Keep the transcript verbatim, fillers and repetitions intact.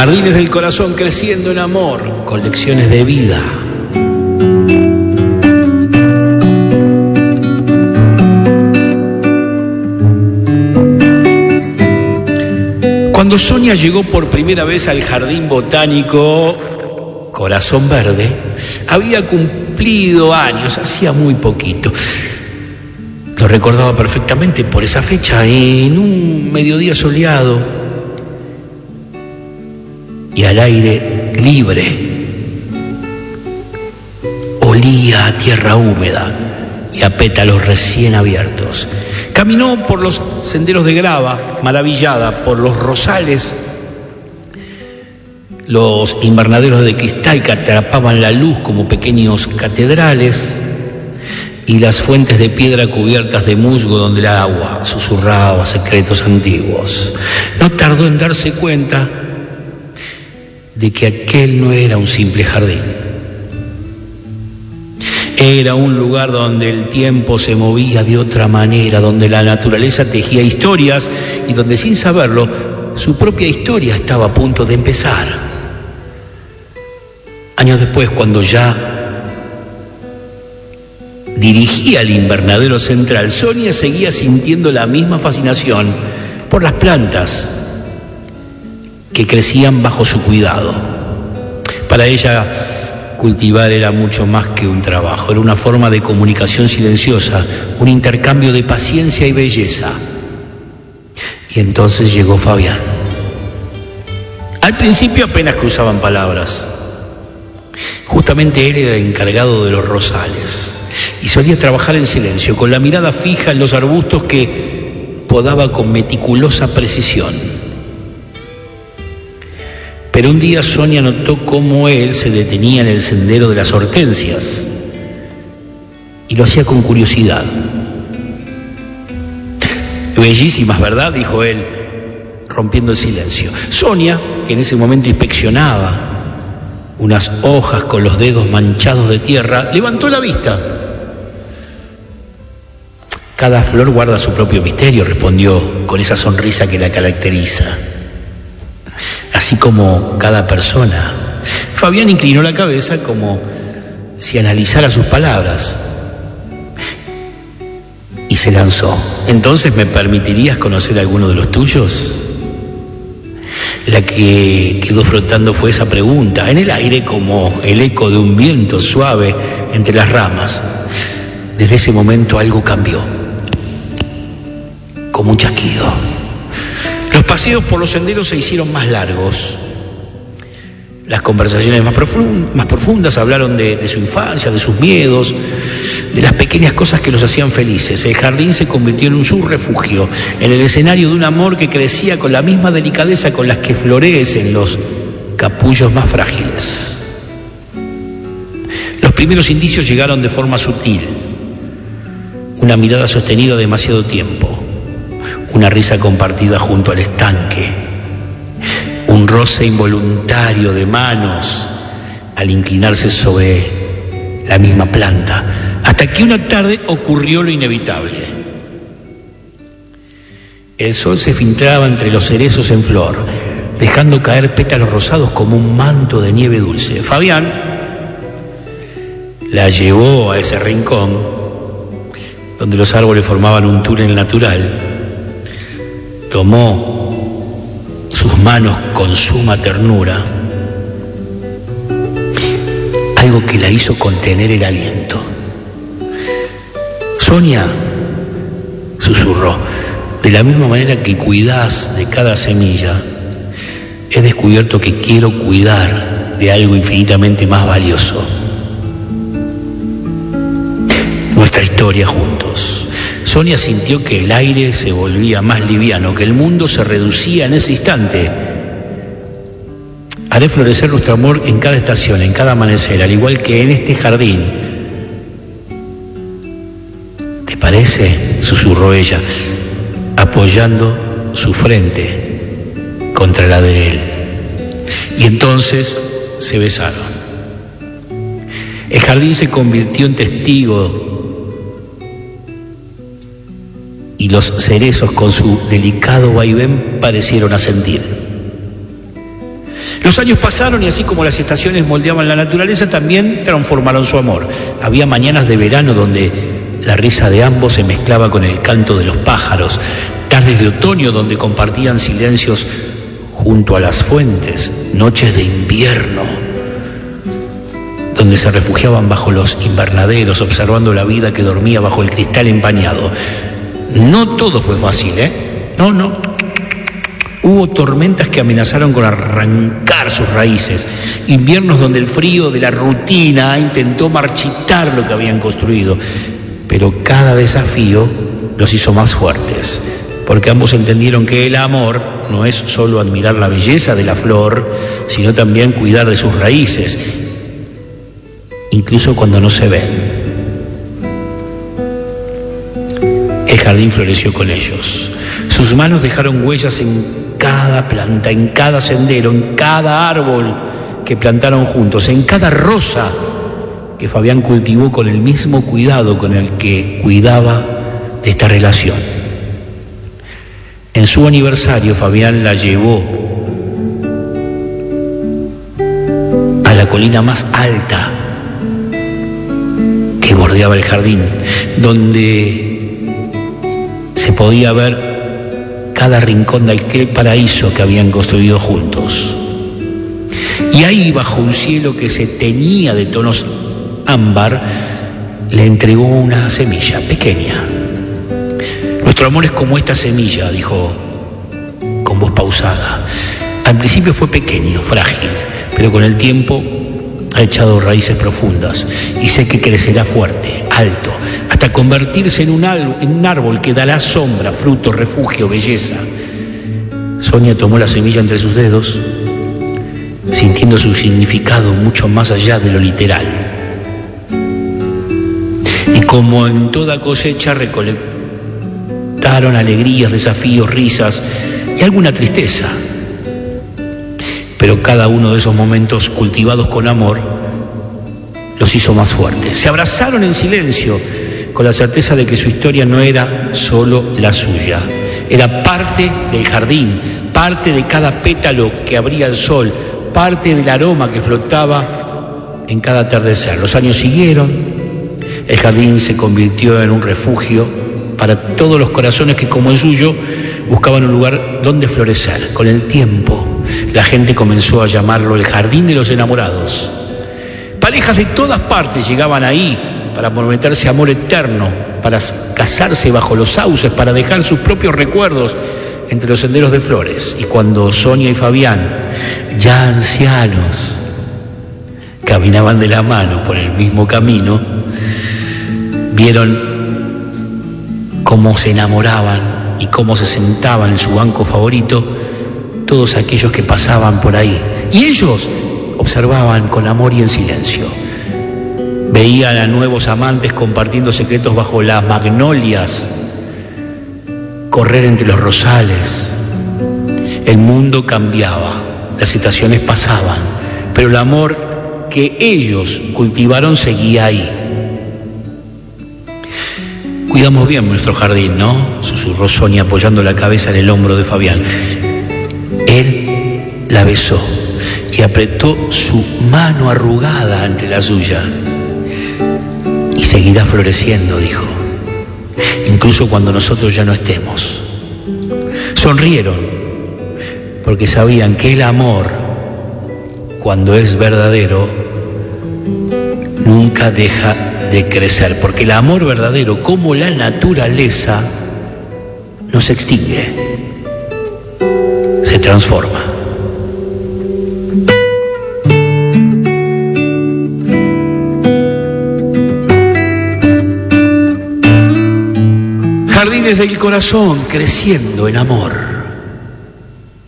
Jardines del corazón creciendo en amor, con lecciones de vida. Cuando Sonia llegó por primera vez al jardín botánico Corazón Verde, había cumplido años, hacía muy poquito. Lo recordaba perfectamente por esa fecha, en un mediodía soleado y al aire libre. Olía a tierra húmeda y a pétalos recién abiertos. Caminó por los senderos de grava, maravillada por los rosales, los invernaderos de cristal que atrapaban la luz como pequeños catedrales, y las fuentes de piedra cubiertas de musgo donde el agua susurraba secretos antiguos. No tardó en darse cuenta de que aquel no era un simple jardín. Era un lugar donde el tiempo se movía de otra manera, donde la naturaleza tejía historias y donde, sin saberlo, su propia historia estaba a punto de empezar. Años después, cuando ya dirigía el invernadero central, Sonia seguía sintiendo la misma fascinación por las plantas que crecían bajo su cuidado. Para ella, cultivar era mucho más que un trabajo, era una forma de comunicación silenciosa, un intercambio de paciencia y belleza. Y entonces llegó Fabián. Al principio apenas cruzaban palabras. Justamente él era el encargado de los rosales y solía trabajar en silencio, con la mirada fija en los arbustos que podaba con meticulosa precisión. Pero un día Sonia notó cómo él se detenía en el sendero de las hortensias y lo hacía con curiosidad. Bellísimas, ¿verdad?, dijo él, rompiendo el silencio. Sonia, que en ese momento inspeccionaba unas hojas con los dedos manchados de tierra, levantó la vista. Cada flor guarda su propio misterio, respondió con esa sonrisa que la caracteriza. Así como cada persona. Fabián inclinó la cabeza como si analizara sus palabras y se lanzó. ¿Entonces me permitirías conocer alguno de los tuyos? La que quedó flotando fue esa pregunta, en el aire como el eco de un viento suave entre las ramas. Desde ese momento algo cambió, como un chasquido. Los paseos por los senderos se hicieron más largos. Las conversaciones más, profund- más profundas hablaron de, de su infancia, de sus miedos, de las pequeñas cosas que los hacían felices. El jardín se convirtió en un subrefugio, en el escenario de un amor que crecía con la misma delicadeza con las que florecen los capullos más frágiles. Los primeros indicios llegaron de forma sutil. Una mirada sostenida demasiado tiempo, una risa compartida junto al estanque, un roce involuntario de manos al inclinarse sobre la misma planta, hasta que una tarde ocurrió lo inevitable. El sol se filtraba entre los cerezos en flor, dejando caer pétalos rosados como un manto de nieve dulce. Fabián la llevó a ese rincón donde los árboles formaban un túnel natural. Tomó sus manos con suma ternura, algo que la hizo contener el aliento. Sonia, susurró, de la misma manera que cuidás de cada semilla, he descubierto que quiero cuidar de algo infinitamente más valioso: nuestra historia juntos. Sonia sintió que el aire se volvía más liviano, que el mundo se reducía en ese instante. Haré florecer nuestro amor en cada estación, en cada amanecer, al igual que en este jardín. ¿Te parece?, susurró ella, apoyando su frente contra la de él. Y entonces se besaron. El jardín se convirtió en testigo y los cerezos con su delicado vaivén parecieron asentir. Los años pasaron y así como las estaciones moldeaban la naturaleza, también transformaron su amor. Había mañanas de verano donde la risa de ambos se mezclaba con el canto de los pájaros, tardes de otoño donde compartían silencios junto a las fuentes, noches de invierno donde se refugiaban bajo los invernaderos observando la vida que dormía bajo el cristal empañado. No todo fue fácil, ¿eh? No, no. Hubo tormentas que amenazaron con arrancar sus raíces, inviernos donde el frío de la rutina intentó marchitar lo que habían construido, pero cada desafío los hizo más fuertes, porque ambos entendieron que el amor no es solo admirar la belleza de la flor, sino también cuidar de sus raíces, incluso cuando no se ven. El jardín floreció con ellos. Sus manos dejaron huellas en cada planta, en cada sendero, en cada árbol que plantaron juntos, en cada rosa que Fabián cultivó con el mismo cuidado con el que cuidaba de esta relación. En su aniversario, Fabián la llevó a la colina más alta que bordeaba el jardín, donde se podía ver cada rincón de aquel paraíso que habían construido juntos. Y ahí, bajo un cielo que se teñía de tonos ámbar, le entregó una semilla pequeña. Nuestro amor es como esta semilla, dijo con voz pausada. Al principio fue pequeño, frágil, pero con el tiempo ha echado raíces profundas y sé que crecerá fuerte, alto, hasta convertirse en un, al, en un árbol que dará sombra, fruto, refugio, belleza. Sonia tomó la semilla entre sus dedos, sintiendo su significado mucho más allá de lo literal. Y como en toda cosecha, recolectaron alegrías, desafíos, risas y alguna tristeza. Pero cada uno de esos momentos cultivados con amor los hizo más fuertes. Se abrazaron en silencio, con la certeza de que su historia no era solo la suya. Era parte del jardín, parte de cada pétalo que abría el sol, parte del aroma que flotaba en cada atardecer. Los años siguieron, el jardín se convirtió en un refugio para todos los corazones que, como el suyo, buscaban un lugar donde florecer. Con el tiempo, la gente comenzó a llamarlo el jardín de los enamorados. Parejas de todas partes llegaban ahí para prometerse amor eterno, para casarse bajo los sauces, para dejar sus propios recuerdos entre los senderos de flores. Y cuando Sonia y Fabián, ya ancianos, caminaban de la mano por el mismo camino, vieron cómo se enamoraban y cómo se sentaban en su banco favorito todos aquellos que pasaban por ahí. Y ellos observaban con amor y en silencio. Veían a nuevos amantes compartiendo secretos bajo las magnolias, correr entre los rosales. El mundo cambiaba, las estaciones pasaban, pero el amor que ellos cultivaron seguía ahí. Cuidamos bien nuestro jardín, ¿no?, susurró Sonia apoyando la cabeza en el hombro de Fabián. Él la besó y apretó su mano arrugada ante la suya. Y seguirá floreciendo, dijo, incluso cuando nosotros ya no estemos. Sonrieron, porque sabían que el amor, cuando es verdadero, nunca deja de crecer, porque el amor verdadero, como la naturaleza, no se extingue, se transforma. Jardines del corazón creciendo en amor.